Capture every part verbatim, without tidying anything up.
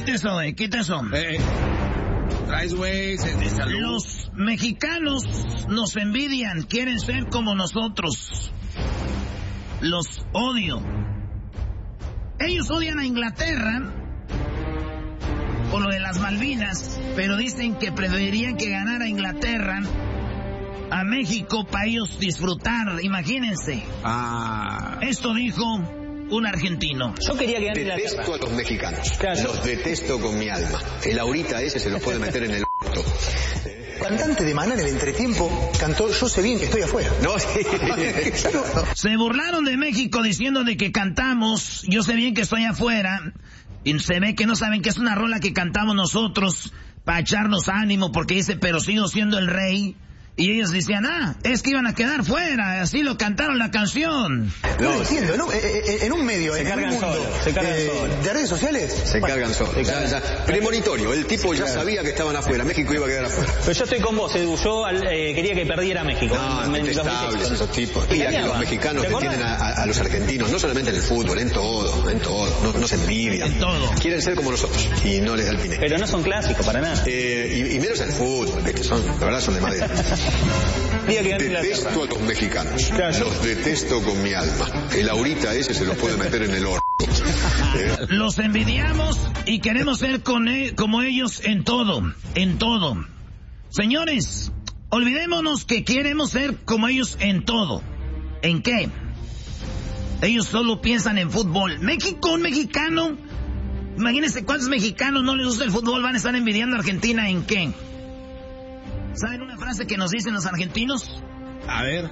Quita eso, güey, quita eso. Eh, traes, güey, de salud. Los mexicanos nos envidian, quieren ser como nosotros. Los odio. Ellos odian a Inglaterra por lo de las Malvinas, pero dicen que preferirían que ganara Inglaterra a México para ellos disfrutar, imagínense. Ah. Esto dijo un argentino. Yo quería que gane Detesto Inglaterra. a los mexicanos. Claro. Los detesto con mi alma. El ahorita ese se los puede meter en el orto. Cantante de Maná en el entretiempo cantó Yo sé bien que estoy afuera. No, sí. Se burlaron de México diciendo de que cantamos Yo sé bien que estoy afuera. Y se ve que no saben que es una rola que cantamos nosotros para echarnos ánimo, porque dice, pero sigo siendo el rey. Y ellos decían, ah, es que iban a quedar fuera, así lo cantaron la canción. No, no entiendo, ¿no? Eh, eh, en un medio, Se en cargan un mundo solos, se cargan eh, solos. de redes sociales. Se Bueno, cargan solos. Ya, ya. Premonitorio, el tipo ya sabía que estaban afuera, México iba a quedar afuera. Pero yo estoy con vos, Edu. Yo eh, quería que perdiera México. No, Me- detestables esos tipos. Mira que los mexicanos ¿Te que acordás? tienen a, a- a los argentinos, no solamente en el fútbol, en todo, en todo. No, no se envidian. En todo. Quieren ser como nosotros y no les da el pine. Pero no son clásicos para nada. Eh, y, y menos en el fútbol, ¿viste? Son, la verdad son de madera. Quería que gane Inglaterra. Detesto a los mexicanos. Claro, yo- Los detesto con mi alma. El ahorita ese se los puede meter en el orto. Eh, Los envidiamos y queremos ser con e- como ellos en todo, en todo. Señores, olvidémonos que queremos ser como ellos en todo. ¿En qué? Ellos solo piensan en fútbol. México, un mexicano, imagínense cuántos mexicanos no les gusta el fútbol, van a estar envidiando a Argentina en qué. ¿Saben una frase que nos dicen los argentinos? A ver.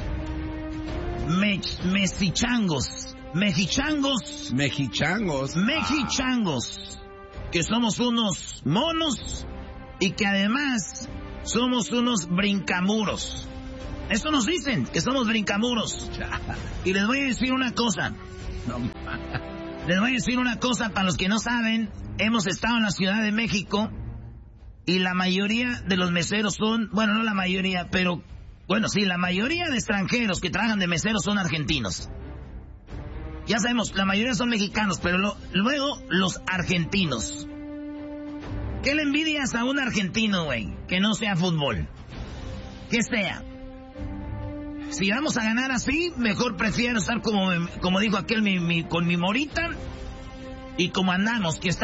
Me, mexichangos, mexichangos, Mexichangos. mexichangos, que somos unos monos y que además somos unos brincamuros. Eso nos dicen, que somos brincamuros. Y les voy a decir una cosa. Les voy a decir una cosa para los que no saben. Hemos estado en la Ciudad de México y la mayoría de los meseros son, bueno, no la mayoría, pero, bueno, sí, la mayoría de extranjeros que trabajan de meseros son argentinos. Ya sabemos, la mayoría son mexicanos, pero lo, luego los argentinos. ¿Qué le envidias a un argentino, güey? Que no sea fútbol. Que sea. Si vamos a ganar así, mejor prefiero estar como, como dijo aquel, mi, mi, con mi morita, y como andamos, que está